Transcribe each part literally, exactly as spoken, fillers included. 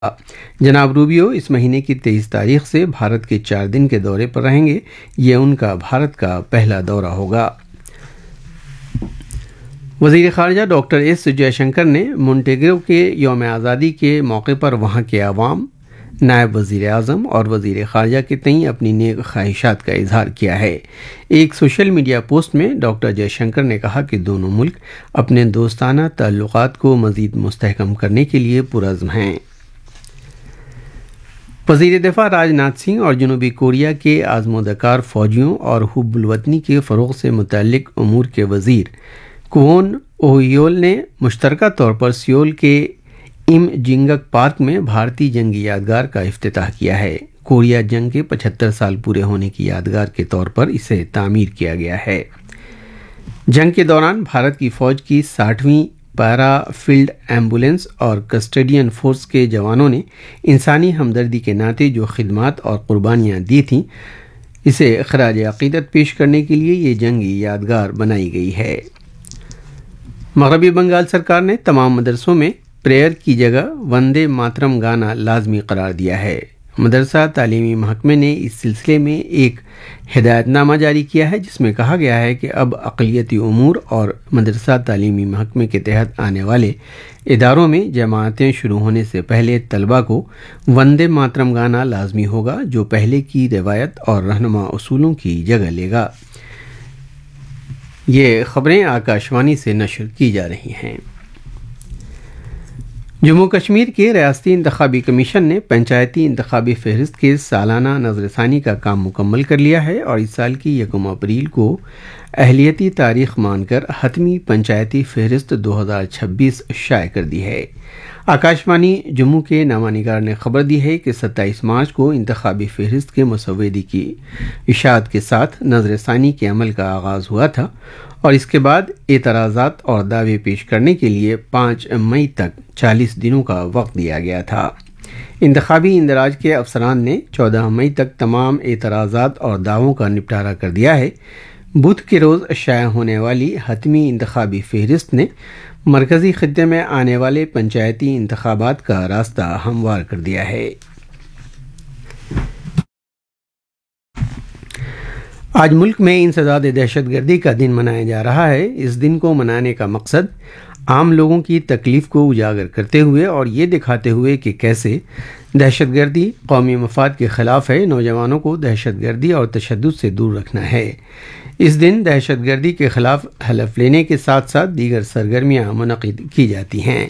جناب روبیو اس مہینے کی تیئیس تاریخ سے بھارت کے چار دن کے دورے پر رہیں گے۔ یہ ان کا بھارت کا پہلا دورہ ہوگا۔ وزیر خارجہ ڈاکٹر ایس جے شنکر نے مونٹیگرو کے یوم آزادی کے موقع پر وہاں کے عوام، نائب وزیر اعظم اور وزیر خارجہ کے تئیں اپنی نیک خواہشات کا اظہار کیا ہے۔ ایک سوشل میڈیا پوسٹ میں ڈاکٹر جے شنکر نے کہا کہ دونوں ملک اپنے دوستانہ تعلقات کو مزید مستحکم کرنے کے لیے پرعزم ہیں۔ وزیر دفاع راج ناتھ سنگھ اور جنوبی کوریا کے آزمودہ کار فوجیوں اور حب الوطنی کے فروغ سے متعلق امور کے وزیر کوون اوہیول نے مشترکہ طور پر سیول کے ام جنگک پارک میں بھارتی جنگی یادگار کا افتتاح کیا ہے۔ کوریا جنگ کے پچہتر سال پورے ہونے کی یادگار کے طور پر اسے تعمیر کیا گیا ہے۔ جنگ کے دوران بھارت کی فوج کی ساٹھویں پیرا فیلڈ ایمبولینس اور کسٹڈین فورس کے جوانوں نے انسانی ہمدردی کے ناطے جو خدمات اور قربانیاں دی تھیں، اسے خراج عقیدت پیش کرنے کے لیے یہ جنگی یادگار بنائی گئی ہے۔ مغربی بنگال سرکار نے تمام مدرسوں میں پریئر کی جگہ وندے ماترم گانا لازمی قرار دیا ہے۔ مدرسہ تعلیمی محکمے نے اس سلسلے میں ایک ہدایت نامہ جاری کیا ہے، جس میں کہا گیا ہے کہ اب اقلیتی امور اور مدرسہ تعلیمی محکمے کے تحت آنے والے اداروں میں جماعتیں شروع ہونے سے پہلے طلبہ کو وندے ماترم گانا لازمی ہوگا، جو پہلے کی روایت اور رہنما اصولوں کی جگہ لے گا۔ یہ خبریں آکاشوانی سے نشر کی جا رہی ہیں۔ جموں کشمیر کے ریاستی انتخابی کمیشن نے پنچایتی انتخابی فہرست کے سالانہ نظر ثانی کا کام مکمل کر لیا ہے اور اس سال کی یکم اپریل کو اہلیتی تاریخ مان کر حتمی پنچایتی فہرست دو ہزار چھبیس شائع کر دی ہے۔ آکاشوانی جموں کے نامہ نگار نے خبر دی ہے کہ ستائیس مارچ کو انتخابی فہرست کے مسودے کی اشاعت کے ساتھ نظر ثانی کے عمل کا آغاز ہوا تھا اور اس کے بعد اعتراضات اور دعوے پیش کرنے کے لیے پانچ مئی تک چالیس دنوں کا وقت دیا گیا تھا۔ انتخابی اندراج کے افسران نے چودہ مئی تک تمام اعتراضات اور دعووں کا نپٹارہ کر دیا ہے۔ بدھ کے روز شائع ہونے والی حتمی انتخابی فہرست نے مرکزی خطے میں آنے والے پنچایتی انتخابات کا راستہ ہموار کر دیا ہے۔ آج ملک میں انسداد دہشت گردی کا دن منایا جا رہا ہے۔ اس دن کو منانے کا مقصد عام لوگوں کی تکلیف کو اجاگر کرتے ہوئے اور یہ دکھاتے ہوئے کہ کیسے دہشت گردی قومی مفاد کے خلاف ہے، نوجوانوں کو دہشت گردی اور تشدد سے دور رکھنا ہے۔ اس دن دہشت گردی کے خلاف حلف لینے کے ساتھ ساتھ دیگر سرگرمیاں منعقد کی جاتی ہیں۔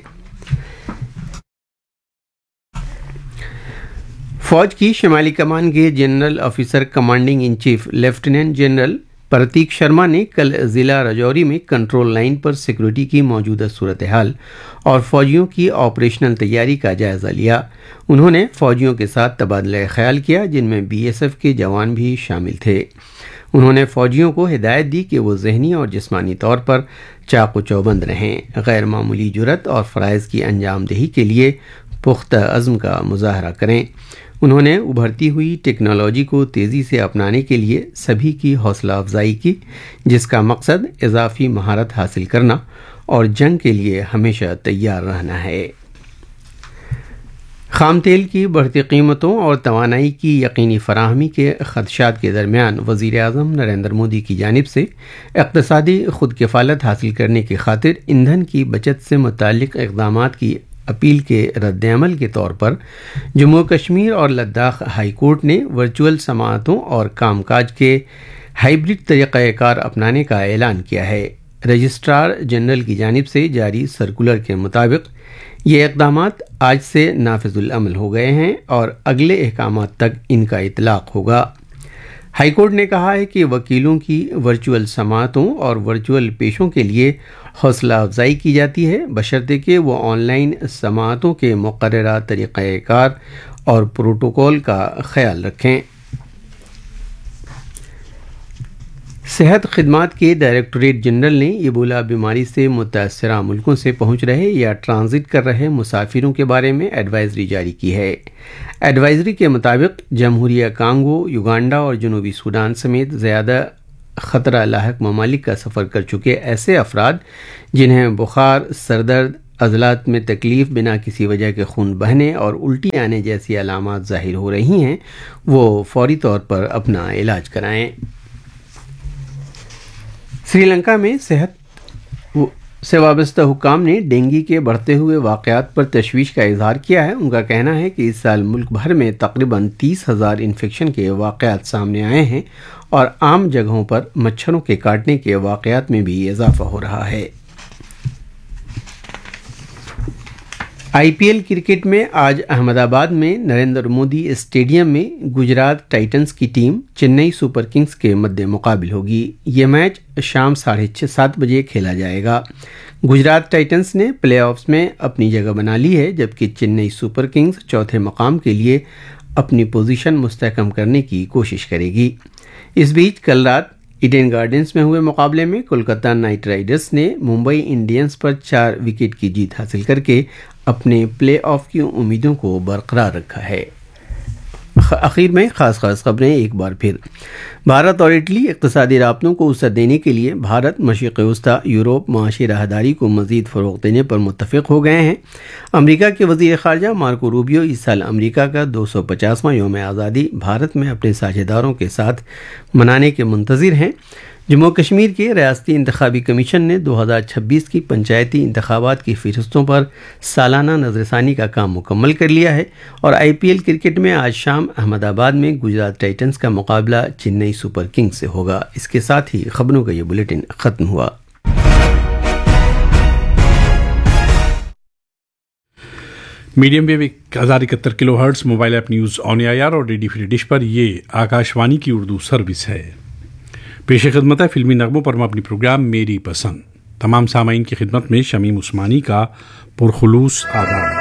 فوج کی شمالی کمان کے general officer commanding in chief lieutenant general پرتیک شرما نے کل ضلع راجوری میں کنٹرول لائن پر سیکورٹی کی موجودہ صورتحال اور فوجیوں کی آپریشنل تیاری کا جائزہ لیا۔ انہوں نے فوجیوں کے ساتھ تبادلہ خیال کیا، جن میں بی ایس ایف کے جوان بھی شامل تھے۔ انہوں نے فوجیوں کو ہدایت دی کہ وہ ذہنی اور جسمانی طور پر چاق و چوبند رہیں، غیر معمولی جرأت اور فرائض کی انجام دہی کے لیے پختہ عزم کا مظاہرہ کریں۔ انہوں نے ابھرتی ہوئی ٹیکنالوجی کو تیزی سے اپنانے کے لیے سبھی کی حوصلہ افزائی کی، جس کا مقصد اضافی مہارت حاصل کرنا اور جنگ کے لیے ہمیشہ تیار رہنا ہے۔ خام تیل کی بڑھتی قیمتوں اور توانائی کی یقینی فراہمی کے خدشات کے درمیان وزیر اعظم نریندر مودی کی جانب سے اقتصادی خود کفالت حاصل کرنے کی خاطر ایندھن کی بچت سے متعلق اقدامات کی اپیل کے رد عمل کے طور پر جموں کشمیر اور لداخ ہائی کورٹ نے ورچوئل سماعتوں اور کام کاج کے ہائبرڈ طریقہ کار اپنانے کا اعلان کیا ہے۔ رجسٹرار جنرل کی جانب سے جاری سرکولر کے مطابق یہ اقدامات آج سے نافذ العمل ہو گئے ہیں اور اگلے احکامات تک ان کا اطلاق ہوگا۔ ہائی کورٹ نے کہا ہے کہ وکیلوں کی ورچوئل سماعتوں اور ورچوئل پیشوں کے لیے حوصلہ افزائی کی جاتی ہے، بشرطے کہ وہ آن لائن سماعتوں کے مقررہ طریقہ کار اور پروٹوکول کا خیال رکھیں۔ صحت خدمات کے ڈائریکٹوریٹ جنرل نے ایبولا بیماری سے متاثرہ ملکوں سے پہنچ رہے یا ٹرانزٹ کر رہے مسافروں کے بارے میں ایڈوائزری جاری کی ہے۔ ایڈوائزری کے مطابق جمہوریہ کانگو، یوگانڈا اور جنوبی سوڈان سمیت زیادہ خطرہ لاحق ممالک کا سفر کر چکے ایسے افراد جنہیں بخار، سردرد، عضلات میں تکلیف، بنا کسی وجہ کے خون بہنے اور الٹی آنے جیسی علامات ظاہر ہو رہی ہیں وہ فوری طور پر اپنا علاج کرائیں۔ سری لنکا میں صحت سے وابستہ حکام نے ڈینگی کے بڑھتے ہوئے واقعات پر تشویش کا اظہار کیا ہے۔ ان کا کہنا ہے کہ اس سال ملک بھر میں تقریباً تیس ہزار انفیکشن کے واقعات سامنے آئے ہیں اور عام جگہوں پر مچھروں کے کاٹنے کے واقعات میں بھی اضافہ ہو رہا ہے۔ آئی پی ایل کرکٹ میں آج احمد آباد میں نریندر مودی اسٹیڈیم میں گجرات ٹائٹنز کی ٹیم چنئی سپر کنگز کے مد مقابل ہوگی۔ یہ میچ شام ساڑھے چھ سات بجے کھیلا جائے گا۔ گجرات ٹائٹنز نے پلے آفس میں اپنی جگہ بنا لی ہے، جبکہ چنئی سپر کنگز چوتھے مقام کے لیے اپنی پوزیشن مستحکم کرنے کی کوشش کرے گی۔ اس بیچ کل رات ایڈن گارڈنز میں ہوئے مقابلے میں کولکتہ نائٹ رائڈرز نے ممبئی انڈینز پر چار وکٹ کی جیت حاصل کر کے اپنے پلے آف کی امیدوں کو برقرار رکھا ہے۔ اخیر میں خاص خاص خبریں ایک بار پھر۔ بھارت اور اٹلی اقتصادی رابطوں کو وسعت دینے کے لیے بھارت مشرق وسطی یورپ معاشی راہداری کو مزید فروغ دینے پر متفق ہو گئے ہیں۔ امریکہ کے وزیر خارجہ مارکو روبیو اس سال امریکہ کا دو سو پچاسواں یوم آزادی بھارت میں اپنے ساجھے داروں کے ساتھ منانے کے منتظر ہیں۔ جموں کشمیر کے ریاستی انتخابی کمیشن نے دو ہزار چھبیس کی پنچایتی انتخابات کی فہرستوں پر سالانہ نظر ثانی کا کام مکمل کر لیا ہے، اور آئی پی ایل کرکٹ میں آج شام احمد آباد میں گجرات ٹائٹنز کا مقابلہ چنئی سپر کنگز سے ہوگا۔ اس کے ساتھ ہی خبروں کا یہ بلیٹن ختم ہوا۔ میڈیم ویو ایک ہزار اکہتر کلو hertz mobile app news on year اور ڈی ڈی فری ڈش پر یہ آکاشوانی کی اردو سروس ہے۔ پیش خدمت ہے فلمی نغموں پر مبنی پروگرام میری پسند۔ تمام سامعین کی خدمت میں شمیم عثمانی کا پرخلوص آداب۔